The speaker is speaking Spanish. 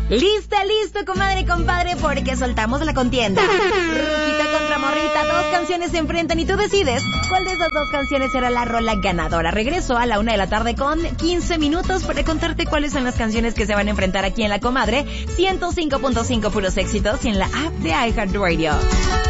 Listo, comadre y compadre, porque soltamos la contienda. Rujita contra morrita, 2 canciones se enfrentan y tú decides cuál de esas 2 canciones será la rola ganadora. Regreso a la 1:00 con 15 minutos para contarte cuáles son las canciones que se van a enfrentar aquí en La Comadre. 105.5 puros éxitos y en la app de iHeartRadio.